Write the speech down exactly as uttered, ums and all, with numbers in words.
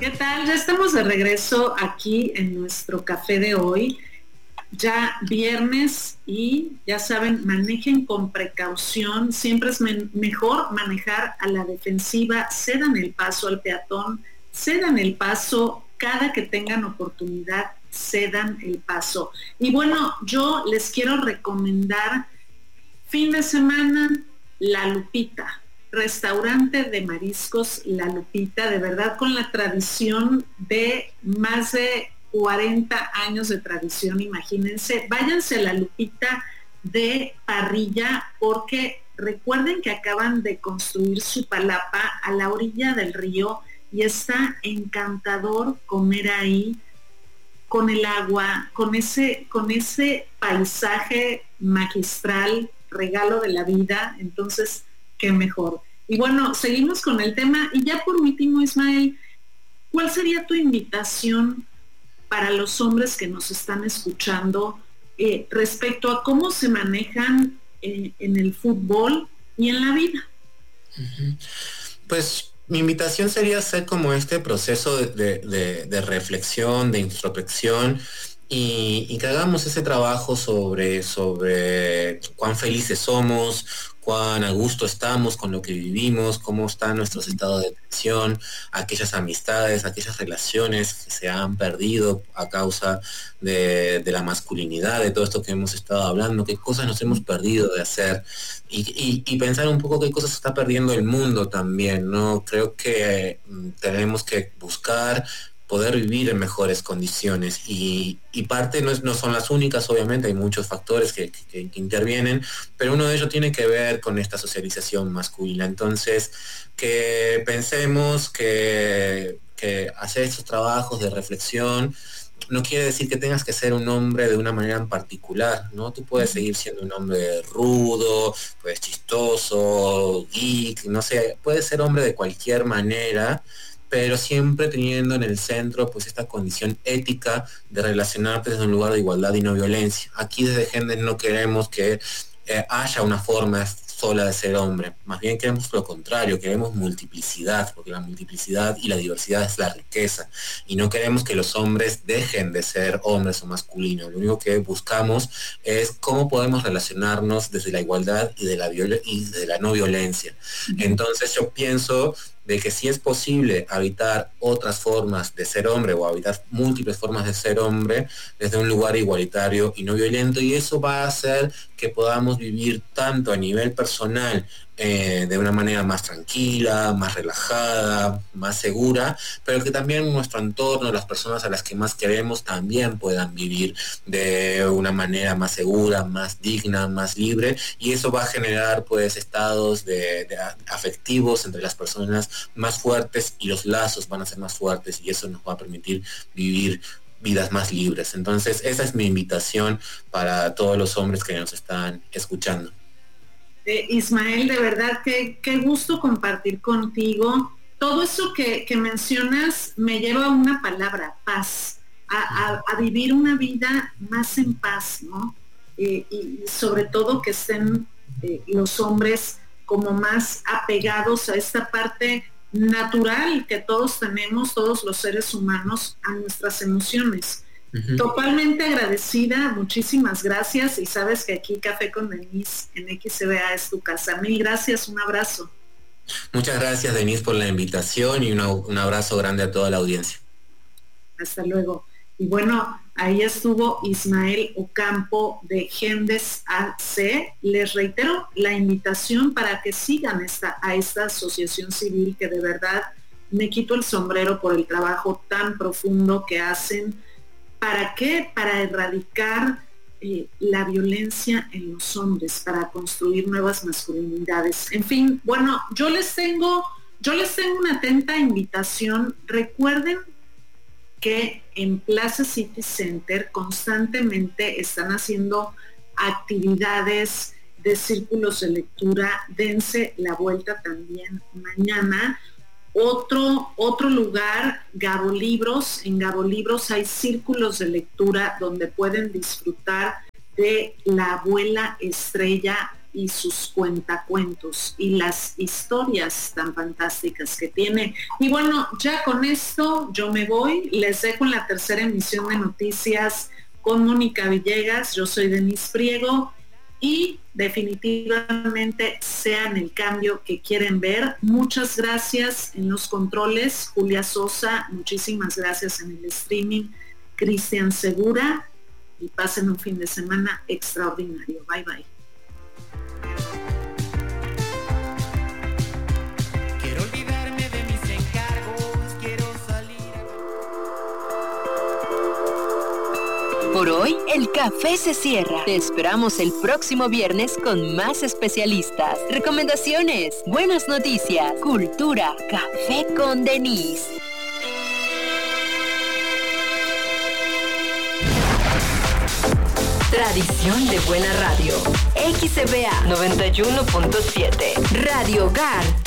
¿Qué tal? Ya estamos de regreso aquí en nuestro café de hoy, ya viernes, y ya saben, manejen con precaución, siempre es me- mejor manejar a la defensiva, cedan el paso al peatón, cedan el paso cada que tengan oportunidad, cedan el paso. Y bueno, yo les quiero recomendar fin de semana, La Lupita, restaurante de mariscos La Lupita, de verdad con la tradición de más de cuarenta años de tradición, imagínense, váyanse a La Lupita de parrilla porque recuerden que acaban de construir su palapa a la orilla del río y está encantador comer ahí con el agua, con ese, con ese paisaje magistral, regalo de la vida, entonces, qué mejor. Y bueno, seguimos con el tema, y ya por último, Ismael, ¿cuál sería tu invitación para los hombres que nos están escuchando eh, respecto a cómo se manejan eh, en el fútbol y en la vida? Uh-huh. Pues mi invitación sería hacer como este proceso de, de, de, de reflexión, de introspección, y, y que hagamos ese trabajo sobre, sobre cuán felices somos, cuán a gusto estamos con lo que vivimos, cómo están nuestros estados de tensión, aquellas amistades, aquellas relaciones que se han perdido a causa de, de la masculinidad, de todo esto que hemos estado hablando, qué cosas nos hemos perdido de hacer, y, y, y pensar un poco qué cosas se está perdiendo el mundo también, ¿no? Creo que mm, tenemos que buscar poder vivir en mejores condiciones, y, y parte no, es, no son las únicas, obviamente hay muchos factores que, que, que intervienen, pero uno de ellos tiene que ver con esta socialización masculina. Entonces, que pensemos que, que hacer estos trabajos de reflexión no quiere decir que tengas que ser un hombre de una manera en particular, ¿no? Tú puedes seguir siendo un hombre rudo, pues chistoso, geek, no sé, puedes ser hombre de cualquier manera, pero siempre teniendo en el centro pues esta condición ética de relacionarte desde un lugar de igualdad y no violencia. Aquí desde Gender no queremos que eh, haya una forma sola de ser hombre, más bien queremos lo contrario, queremos multiplicidad, porque la multiplicidad y la diversidad es la riqueza, y no queremos que los hombres dejen de ser hombres o masculinos. Lo único que buscamos es cómo podemos relacionarnos desde la igualdad y de la, viol- y de la no violencia. Entonces yo pienso de que sí es posible habitar otras formas de ser hombre o habitar múltiples formas de ser hombre desde un lugar igualitario y no violento, y eso va a hacer que podamos vivir tanto a nivel personal eh, de una manera más tranquila, más relajada, más segura, pero que también nuestro entorno, las personas a las que más queremos, también puedan vivir de una manera más segura, más digna, más libre, y eso va a generar pues estados de, de afectivos entre las personas más fuertes, y los lazos van a ser más fuertes, y eso nos va a permitir vivir vidas más libres. Entonces esa es mi invitación para todos los hombres que nos están escuchando. Eh, Ismael, de verdad que qué gusto compartir contigo. Todo eso que, que mencionas me lleva a una palabra, paz, a, a, a vivir una vida más en paz, ¿no? Eh, y sobre todo que estén eh, los hombres como más apegados a esta parte natural que todos tenemos, todos los seres humanos, a nuestras emociones. Uh-huh. Totalmente agradecida, muchísimas gracias, y sabes que aquí Café con Denise en X C B A es tu casa. Mil gracias, un abrazo. Muchas gracias, Denise, por la invitación, y una, un abrazo grande a toda la audiencia. Hasta luego. Y bueno, ahí estuvo Ismael Ocampo de Gendes A C. Les reitero la invitación para que sigan esta, a esta asociación civil, que de verdad me quito el sombrero por el trabajo tan profundo que hacen. ¿Para qué? Para erradicar eh, la violencia en los hombres, para construir nuevas masculinidades. En fin, bueno, yo les tengo, yo les tengo una atenta invitación. Recuerden que en Plaza City Center constantemente están haciendo actividades de círculos de lectura. Dense la vuelta también mañana. Otro, otro lugar, Gabo Libros. En Gabo Libros hay círculos de lectura donde pueden disfrutar de La Abuela Estrella, y sus cuentacuentos y las historias tan fantásticas que tiene. Y bueno, ya con esto yo me voy, les dejo en la tercera emisión de Noticias con Mónica Villegas. Yo soy Denise Priego y definitivamente sean el cambio que quieren ver. Muchas gracias en los controles, Julia Sosa, muchísimas gracias en el streaming, Cristian Segura, y pasen un fin de semana extraordinario. Bye bye. Quiero olvidarme de mis encargos, quiero salir a... Por hoy, el café se cierra. Te esperamos el próximo viernes con más especialistas, recomendaciones, buenas noticias, cultura, café con Denise. Tradición de buena radio. X C B A noventa y uno punto siete. Radio Hogar